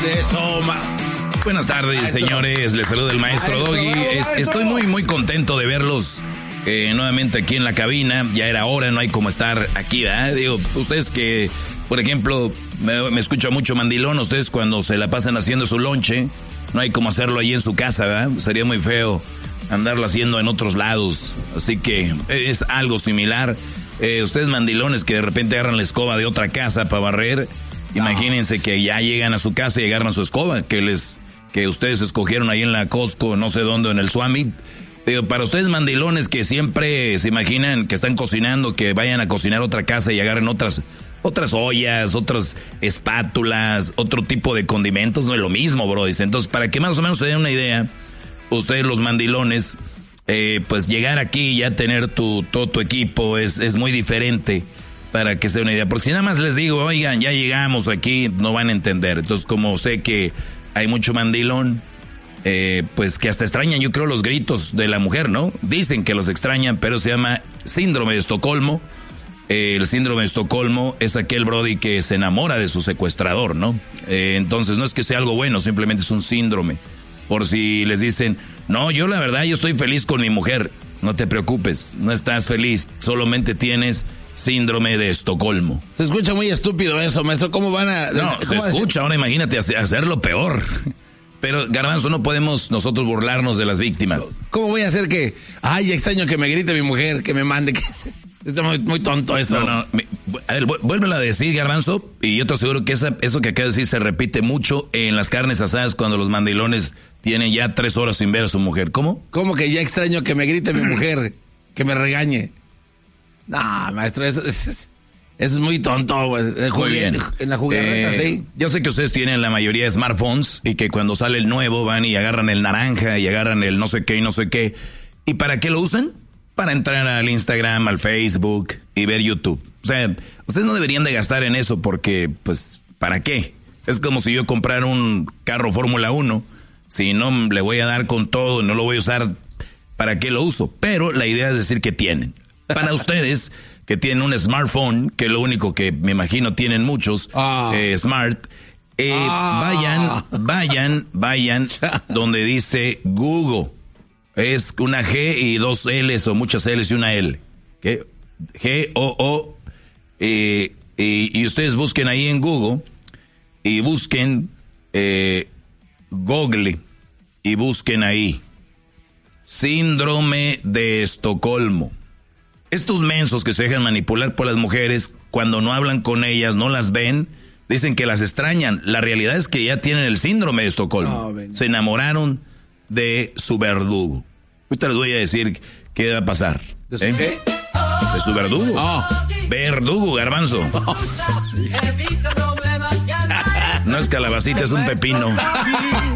Eso, Buenas tardes, maestro. Señores. Les saluda el maestro Doggy. Estoy muy contento de verlos nuevamente aquí en la cabina. Ya era hora, no hay como estar aquí, ¿verdad? Digo, ustedes que, por ejemplo, me escucha mucho mandilón. Ustedes cuando se la pasan haciendo su lonche, no hay como hacerlo ahí en su casa, ¿verdad? Sería muy feo andarlo haciendo en otros lados. Así que es algo similar. Ustedes mandilones que de repente agarran la escoba de otra casa para barrer, imagínense que ya llegan a su casa y agarran su escoba que ustedes escogieron ahí en la Costco, no sé dónde, en el Swami. Para ustedes mandilones que siempre se imaginan que están cocinando, que vayan a cocinar otra casa y agarren otras ollas, otras espátulas, otro tipo de condimentos, no es lo mismo, bro. Entonces, para que más o menos se den una idea, ustedes los mandilones, pues llegar aquí y ya tener todo tu equipo es muy diferente, para que se den una idea. Porque si nada más les digo, oigan, ya llegamos aquí, no van a entender. Entonces, como sé que hay mucho mandilón, pues que hasta extrañan, yo creo, los gritos de la mujer, ¿no? Dicen que los extrañan, pero se llama síndrome de Estocolmo. El síndrome de Estocolmo es aquel brody que se enamora de su secuestrador, ¿no? Entonces no es que sea algo bueno, simplemente es un síndrome. Por si les dicen, no, yo la verdad, yo estoy feliz con mi mujer. No te preocupes, no estás feliz, solamente tienes síndrome de Estocolmo. Se escucha muy estúpido eso, maestro. ¿Cómo van a...? No, se escucha, ahora imagínate hacerlo peor. Pero, Garbanzo, no podemos nosotros burlarnos de las víctimas. ¿Cómo voy a hacer que... Ay, extraño que me grite mi mujer, que me mande... Está muy tonto eso. No, a ver, vuélvelo a decir, Garbanzo, y yo te aseguro que eso que acabas de decir se repite mucho en las carnes asadas cuando los mandilones tienen ya 3 horas sin ver a su mujer. ¿Cómo? ¿Cómo que ya extraño que me grite mi mujer, que me regañe? No, maestro, eso es muy tonto, güey. Muy bien. En la jugarreta, sí. Yo sé que ustedes tienen la mayoría de smartphones y que cuando sale el nuevo van y agarran el naranja y agarran el no sé qué y no sé qué. ¿Y para qué lo usan? Para entrar al Instagram, al Facebook y ver YouTube. O sea, ustedes no deberían de gastar en eso porque, pues, ¿para qué? Es como si yo comprara un carro Fórmula 1. Si no le voy a dar con todo y no lo voy a usar, ¿para qué lo uso? Pero la idea es decir que tienen. Para ustedes que tienen un smartphone, que es lo único que me imagino tienen muchos, smart, vayan donde dice Google. Es una G y 2 L's o muchas L's y una L. ¿Qué? G-O-O. Y ustedes busquen ahí en Google y busquen Google y busquen ahí síndrome de Estocolmo. Estos mensos que se dejan manipular por las mujeres, cuando no hablan con ellas, no las ven, dicen que las extrañan. La realidad es que ya tienen el síndrome de Estocolmo. Se enamoraron de su verdugo. Ahorita les voy a decir qué va a pasar. ¿De su qué? De su verdugo. Verdugo, Garbanzo. No es calabacita, es un pepino.